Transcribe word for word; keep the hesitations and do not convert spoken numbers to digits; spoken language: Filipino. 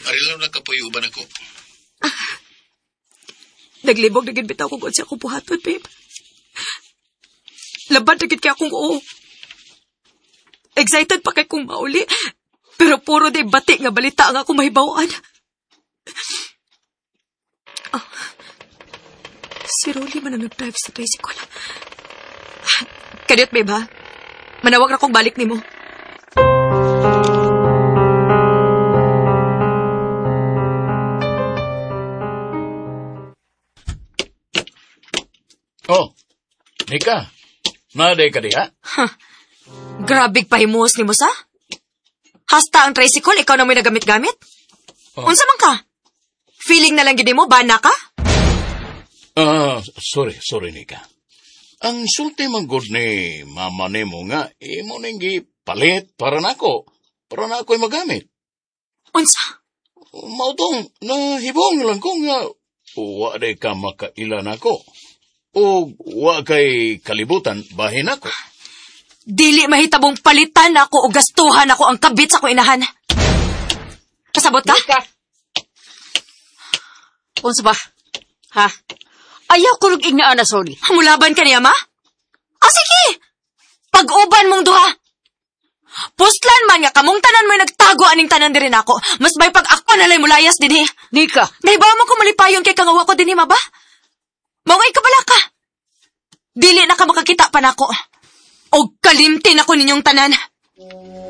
Arilaw na kapuyuban ako. Ah, naglibog na gid bitaw ko kung siya akong buhaton, babe. Laban na gid kaya akong oo. Excited pa kay kong mauli. Pero puro day bati nga balita ang ako mahibawaan. Ah, si Rolly man ang nag-drive sa tricycle. Kadiyot, babe, ha? Manawag na kong balik ni mo. Oh, Nika. Maday ka diha? Huh. Grabig pahimuos ni mo sa? Hasta ang tricycle, ikaw na mo'y nagamit-gamit? Oh. Unsa man ka? Feeling na lang gini mo, bana ka? Ah, uh, sorry, sorry, Nika. Ang sulti man good ni mama ni mo nga, imo ninggi palit para nako. Para na ako'y magamit. Unsa? Mautong, nahibong lang ko nga, wa day ka makailan ako. O wa kay kalibutan, bahin ako. Dili mahitabong palitan ako o gastuhan ako ang kabit sa ko inahan. Kasabot ka? Nika. Unsa ba? Ha? Ayaw ko rin ignaan na, sorry. Hamulaban ka niya, ma? Ah, sige! Pag-uban mong duha. Postlan man nga, kamong tanan mo'y nagtago aning tanan din rin ako. Mas may pag ako nalay mulayas din eh. Nika. Nahibawa mo ko malipayon kay kangawa ko din eh, ma ba? Maway ka bala ka. Dili na ka makakita pa nako. Og kalimtin ako ninyong tanan.